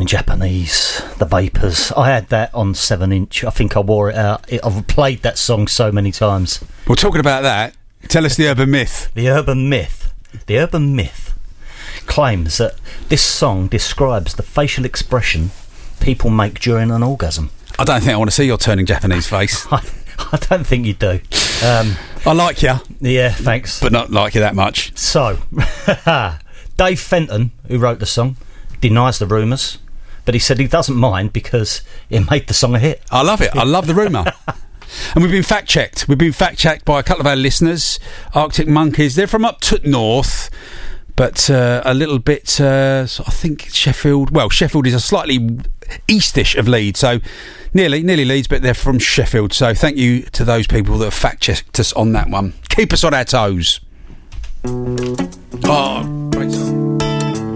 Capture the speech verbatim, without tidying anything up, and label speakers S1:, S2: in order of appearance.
S1: Turning Japanese, The Vapors. I had that on seven inch. I think I wore it out. I've played that song so many times.
S2: Well, talking about that, tell us the urban myth.
S1: The urban myth. The urban myth claims that this song describes the facial expression people make during an orgasm.
S2: I don't think I want to see your turning Japanese face.
S1: I, I don't think you do. Um,
S2: I like you.
S1: Yeah, thanks.
S2: But not like you that much.
S1: So, Dave Fenton, who wrote the song, denies the rumours, but he said he doesn't mind because it made the song a hit.
S2: I love it. I love the rumour. And we've been fact-checked. We've been fact-checked by a couple of our listeners. Arctic Monkeys, they're from up to north, but uh, a little bit, uh, I think, Sheffield. Well, Sheffield is a slightly eastish of Leeds, so nearly, nearly Leeds, but they're from Sheffield. So thank you to those people that have fact-checked us on that one. Keep us on our toes. Oh, great song.